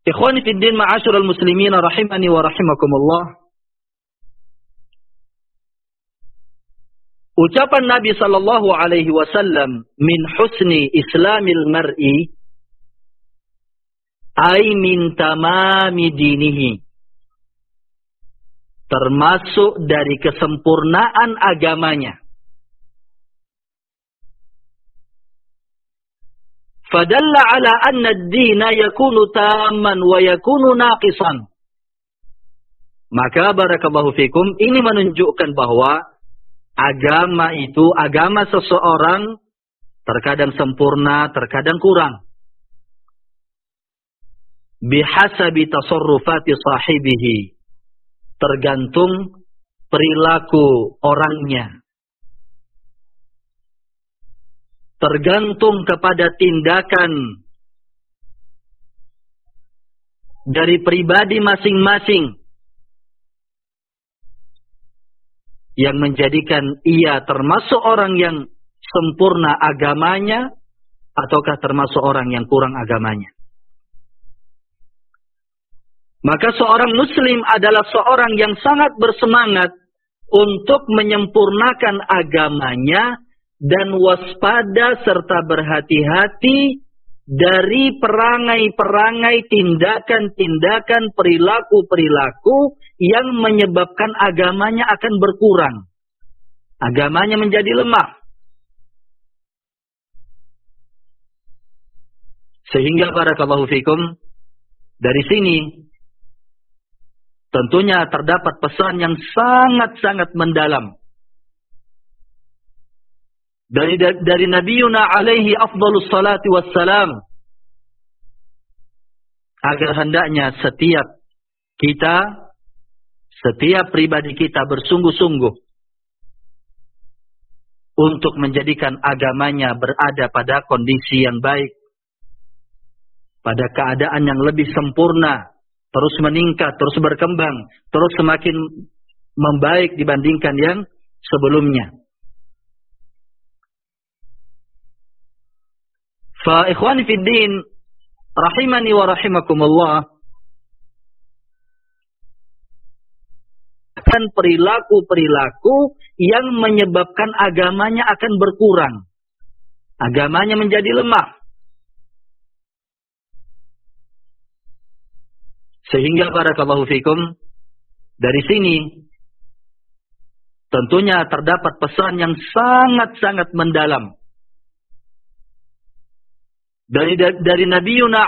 Ikhwani fid din ma'asyiral muslimin rahimani wa rahimakumullah. Ucapan Nabi sallallahu alaihi wasallam, min husni islamil mar'i ay min tamami dinihi, termasuk dari kesempurnaan agamanya. Fadalla ala anna ad-dina yakunu tamman wa yakunu naqisan. Maka barakallahu fikum, ini menunjukkan bahwa agama seseorang terkadang sempurna, terkadang kurang. Bihasabi tasarrufati sahibihi, tergantung perilaku orangnya, tergantung kepada tindakan dari pribadi masing-masing yang menjadikan ia termasuk orang yang sempurna agamanya ataukah termasuk orang yang kurang agamanya. Maka seorang muslim adalah seorang yang sangat bersemangat untuk menyempurnakan agamanya dan waspada serta berhati-hati dari perangai-perangai, tindakan-tindakan, perilaku-perilaku yang menyebabkan agamanya akan berkurang. Agamanya menjadi lemah. Sehingga barakallahu fikum, dari sini tentunya terdapat pesan yang sangat-sangat mendalam dari Nabiyuna alaihi afdhalus salati wassalam, agar hendaknya setiap pribadi kita bersungguh-sungguh untuk menjadikan agamanya berada pada kondisi yang baik, pada keadaan yang lebih sempurna, terus meningkat, terus berkembang, terus semakin membaik dibandingkan yang sebelumnya. Fa ikhwani fid din rahimani wa rahimakumullah, akan perilaku-perilaku yang menyebabkan agamanya akan berkurang, agamanya menjadi lemah. Sehingga barakallahu fikum, dari sini tentunya terdapat pesan yang sangat-sangat mendalam dari Nabiyuna